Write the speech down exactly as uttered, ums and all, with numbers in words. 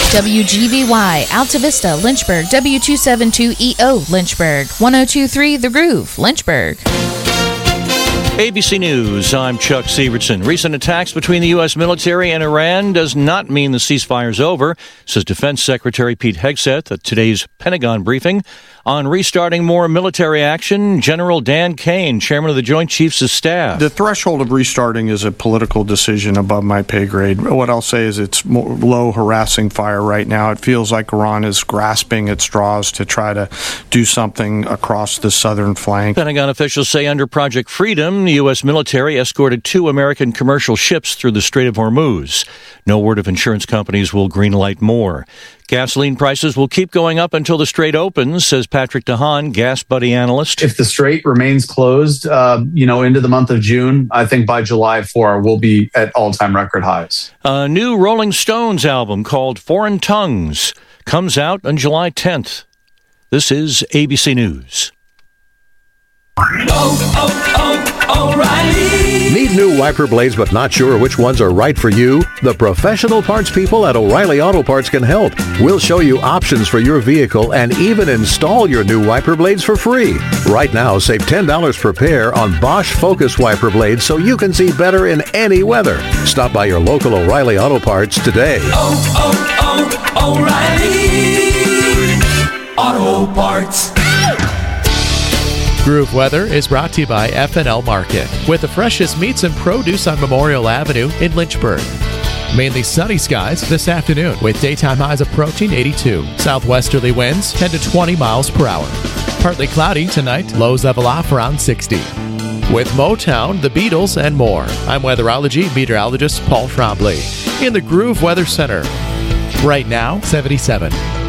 W G V Y, Alta Vista, Lynchburg, W two seventy-two E O, Lynchburg, one oh two point three The Groove, Lynchburg. A B C News, I'm Chuck Sievertson. Recent attacks between the U S military and Iran does not mean the ceasefire's over, says Defense Secretary Pete Hegseth at today's Pentagon briefing. On restarting more military action, General Dan Kane, chairman of the Joint Chiefs of Staff. The threshold of restarting is a political decision above my pay grade. What I'll say is it's more low harassing fire right now. It feels like Iran is grasping at straws to try to do something across the southern flank. Pentagon officials say under Project Freedom, the U S military escorted two American commercial ships through the Strait of Hormuz. No word of insurance companies will greenlight more. Gasoline prices will keep going up until the Strait opens, says Patrick DeHaan, Gas Buddy analyst. If the Strait remains closed, uh, you know, into the month of June, I think by July fourth, we'll be at all-time record highs. A new Rolling Stones album called Foreign Tongues comes out on July tenth. This is A B C News. Oh, oh, oh, O'Reilly. Need new wiper blades but not sure which ones are right for you? The professional parts people at O'Reilly Auto Parts can help. We'll show you options for your vehicle and even install your new wiper blades for free. Right now, save ten dollars per pair on Bosch Focus wiper blades so you can see better in any weather. Stop by your local O'Reilly Auto Parts today. Oh, oh, oh, O'Reilly Auto Parts. Groove Weather is brought to you by F and L Market, with the freshest meats and produce on Memorial Avenue in Lynchburg. Mainly sunny skies this afternoon, with daytime highs approaching eighty-two. Southwesterly winds ten to twenty miles per hour. Partly cloudy tonight, lows level off around sixty. With Motown, the Beatles, and more, I'm weatherology meteorologist Paul Trombley in the Groove Weather Center. Right now, seventy-seven.